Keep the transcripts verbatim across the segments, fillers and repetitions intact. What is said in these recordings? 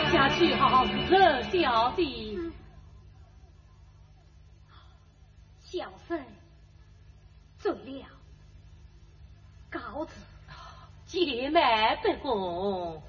下去好热小弟。 嗯、小生醉了，告辞。 姐妹不公。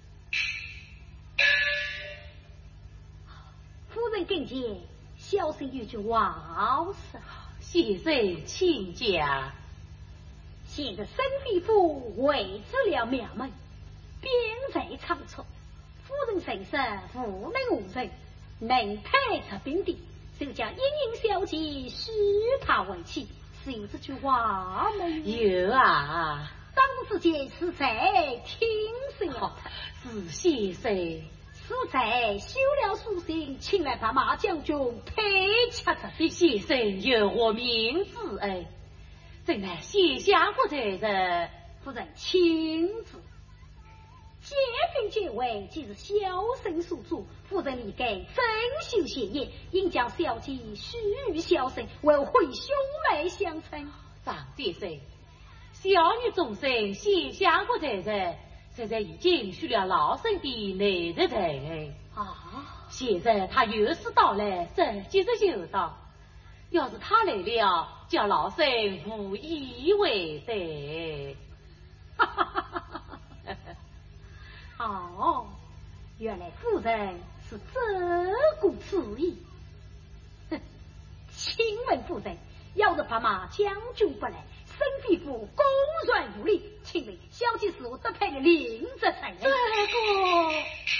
夫人跟前，小生有句话说。 先生请讲。 现在沈飞夫为治了苗门，边在仓促，夫人身上无能无人，能派出兵丁，就叫英英小姐许他为妻，是有这句话吗？ 有啊。 当时间是谁听信了他？ 是先生。 是谁修了书信，请来把马将军配恰着的？ 先生有我名字哎，正乃写下过这人， 夫人亲自。结婚结尾即是小生所做，夫人你该珍惜血液，应将小姐许与小生为会兄妹相称。 张先生，小女终身写下过这人，现在已经许了老身的内日人啊！ 现在他有事到来，这即是有道。要是他来了，叫老身无以为得。 哈哈哈哈哈！哦，原来夫人是这股此意。哼，请问夫人，要是怕马将军不来，沈飞夫公然无礼，请问小姐是我得派的领着才这个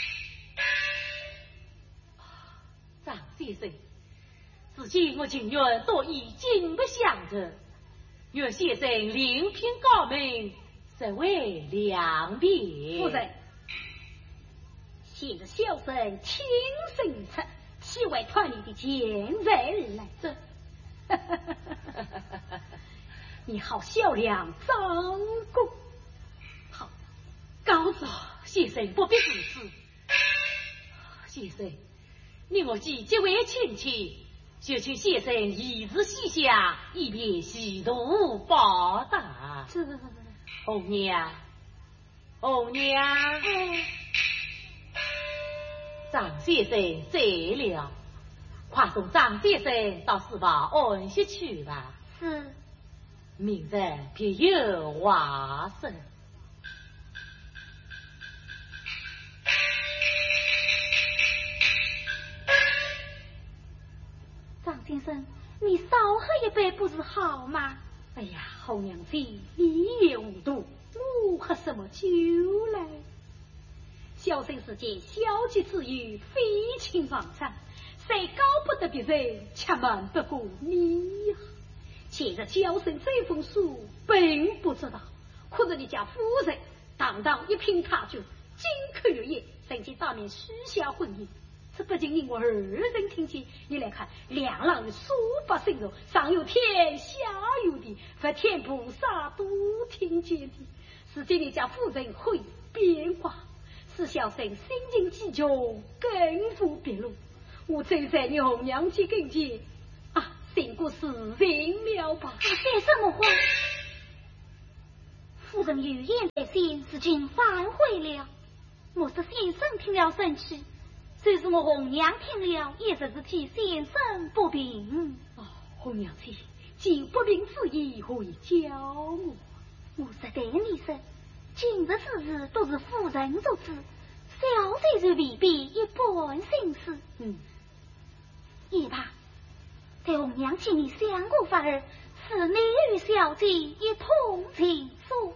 张先生，至今我情愿都已经不想着，若先生灵品高明，实为良辩。 夫人，现在小生亲身出，岂为团里的奸在而来？这，你好笑量张公。好，告辞。 先生不必如此。先生，你我既结为亲戚，就请先生一日西下，以便喜图报答。 这红娘，红娘， 哎， 张先生在了，快送张先生到书房安息去吧。 是， 明日便有话说。 张先生，你少喝一杯不是好吗？哎呀，红娘子你也无度，我喝什么酒来？小生是见小姐之语，非情妄上，谁高不得别人，且瞒不过你。现在小生这封书并不知道，可是你家夫人堂堂一品大酒，金口玉液，甚至当面许下婚姻。这不仅令我二人听见，你来看，两人数不胜数，上有天，下有地，佛天菩萨都听见的。是今你家夫人会变卦，是小生心境激动，更无别路。我走在你红娘姐跟前啊，胜过是人了吧？ 你说什么话？夫人有言在先，是今反悔了。莫是先生听了生气，就是我红娘听了，也只是替先生不平。 哦，红娘姐，既不平之意，何以教我？ 我是对你说，今日之事都是夫人所知，小姐就未必一般心思。 嗯， 也罢，在红娘请你相顾反而是你与小姐一同情诉。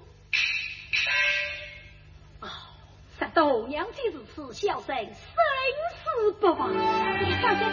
哦，实到红娘姐如此，小生生死不忘。 你放下